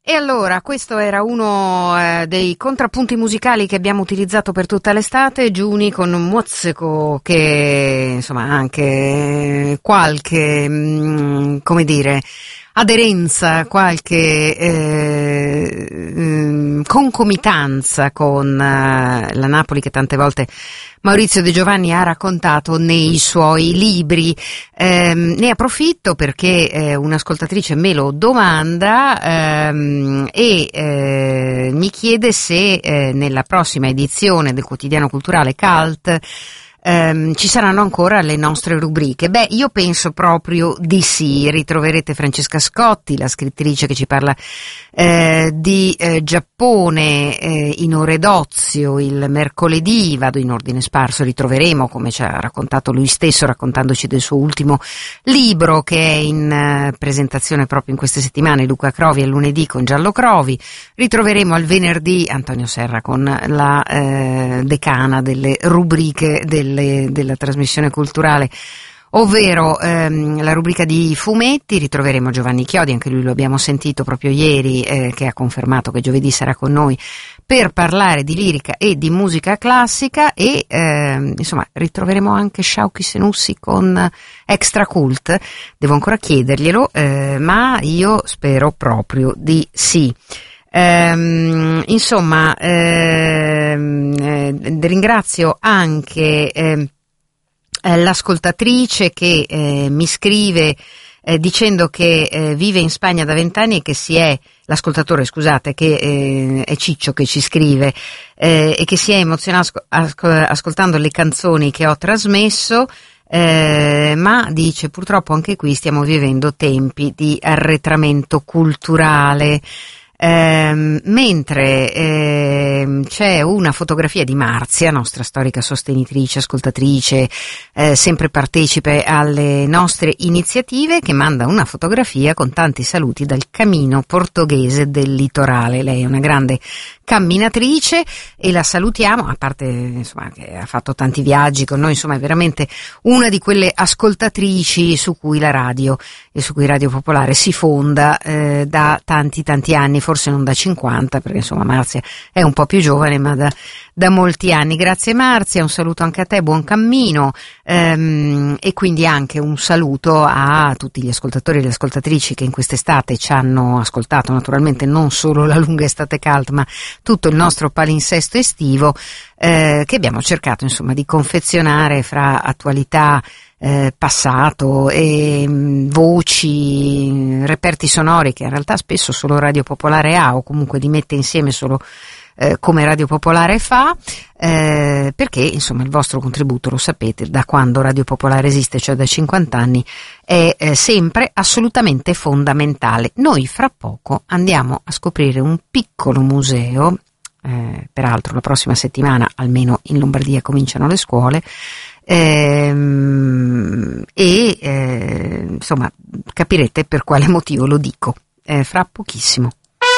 E allora, questo era uno dei contrappunti musicali che abbiamo utilizzato per tutta l'estate, Giuni con Mozzico, che insomma ha anche qualche, come dire, aderenza, qualche concomitanza con la Napoli che tante volte Maurizio De Giovanni ha raccontato nei suoi libri. Ne approfitto perché un'ascoltatrice me lo domanda e mi chiede se nella prossima edizione del quotidiano culturale Cult ci saranno ancora le nostre rubriche. Beh, io penso proprio di sì. Ritroverete Francesca Scotti, la scrittrice che ci parla di Giappone in ore d'ozio il mercoledì. Vado in ordine sparso. Ritroveremo, come ci ha raccontato lui stesso, raccontandoci del suo ultimo libro che è in presentazione proprio in queste settimane, Luca Crovi, al lunedì con Giallo Crovi. Ritroveremo al venerdì Antonio Serra con la decana delle rubriche della trasmissione culturale, ovvero la rubrica di fumetti. Ritroveremo Giovanni Chiodi, anche lui lo abbiamo sentito proprio ieri, che ha confermato che giovedì sarà con noi per parlare di lirica e di musica classica e insomma ritroveremo anche Sciauchi Senussi con Extra Cult. Devo ancora chiederglielo, ma io spero proprio di sì. Insomma, ringrazio anche l'ascoltatrice che mi scrive dicendo che vive in Spagna da 20 anni e che l'ascoltatore, scusate, che è Ciccio che ci scrive e che si è emozionato ascoltando le canzoni che ho trasmesso. Ma dice purtroppo anche qui stiamo vivendo tempi di arretramento culturale. Mentre c'è una fotografia di Marzia, nostra storica sostenitrice, ascoltatrice, sempre partecipe alle nostre iniziative, che manda una fotografia con tanti saluti dal Camino Portoghese del Litorale. Lei è una grande camminatrice e la salutiamo, a parte insomma che ha fatto tanti viaggi con noi, insomma è veramente una di quelle ascoltatrici su cui la radio e su cui Radio Popolare si fonda da tanti anni, forse non da 50, perché insomma Marzia è un po' più giovane, ma da molti anni. Grazie Marzia, un saluto anche a te, buon cammino, e quindi anche un saluto a tutti gli ascoltatori e le ascoltatrici che in quest'estate ci hanno ascoltato, naturalmente non solo la lunga estate cult, ma tutto il nostro palinsesto estivo che abbiamo cercato insomma di confezionare fra attualità, passato e voci, reperti sonori che in realtà spesso solo Radio Popolare ha, o comunque li mette insieme solo come Radio Popolare fa, perché insomma il vostro contributo, lo sapete, da quando Radio Popolare esiste, cioè da 50 anni, è sempre assolutamente fondamentale. Noi fra poco andiamo a scoprire un piccolo museo, peraltro la prossima settimana almeno in Lombardia cominciano le scuole, insomma capirete per quale motivo lo dico fra pochissimo.